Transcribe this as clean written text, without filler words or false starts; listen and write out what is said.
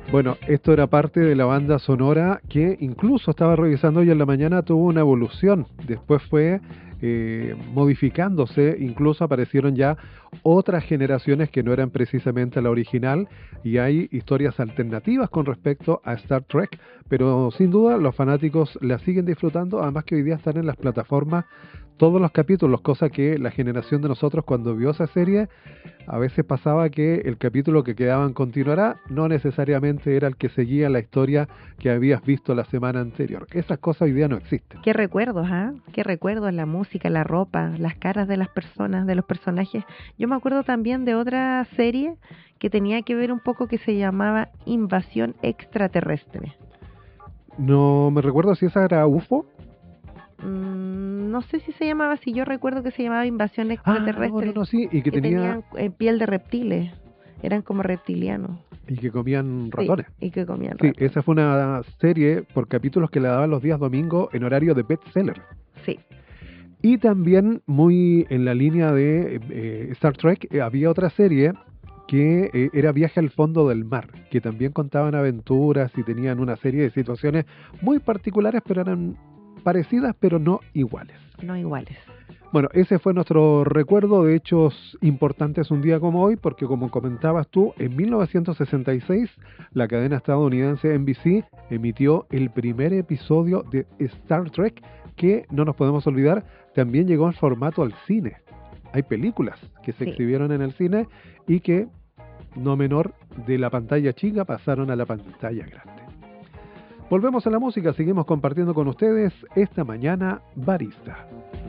Bueno, esto era parte de la banda sonora que incluso estaba revisando hoy en la mañana, tuvo una evolución. Después fue modificándose, incluso aparecieron ya otras generaciones que no eran precisamente la original y hay historias alternativas con respecto a Star Trek, pero sin duda los fanáticos la siguen disfrutando, además que hoy día están en las plataformas todos los capítulos, cosa que la generación de nosotros cuando vio esa serie a veces pasaba que el capítulo que quedaba en continuará no necesariamente era el que seguía la historia que habías visto la semana anterior. Esas cosas hoy día no existen. Qué recuerdos, ¿ah? Qué recuerdos, la música, la ropa, las caras de las personas, de los personajes. Yo me acuerdo también de otra serie que tenía que ver un poco que se llamaba Invasión Extraterrestre. No me recuerdo si esa era UFO. No sé si se llamaba así, yo recuerdo que se llamaba Invasión No, Extraterrestre, sí, y que tenían piel de reptiles, eran como reptilianos. Y que comían Sí, ratones. y que comían Sí, ratones. esa fue una serie por capítulos que la daban los días domingo en horario de bestseller. Sí. Y también muy en la línea de Star Trek, había otra serie que era Viaje al fondo del mar, que también contaban aventuras y tenían una serie de situaciones muy particulares, pero eran parecidas, pero no iguales. No iguales. Bueno, ese fue nuestro recuerdo de hechos importantes un día como hoy, porque como comentabas tú, en 1966 la cadena estadounidense NBC emitió el primer episodio de Star Trek, que no nos podemos olvidar, también llegó en formato al cine. Hay películas que se exhibieron en el cine y que, no menor, de la pantalla chica pasaron a la pantalla grande. Volvemos a la música, seguimos compartiendo con ustedes esta mañana barista.